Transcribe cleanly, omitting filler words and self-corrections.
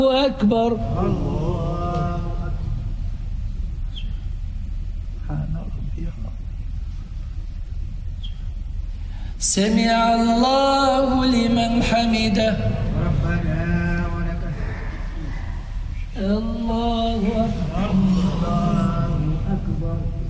أكبر. الله أكبر. سبحان ربي الله. سمع الله لمن حمده. ربنا ولك الله أكبر. الله أكبر.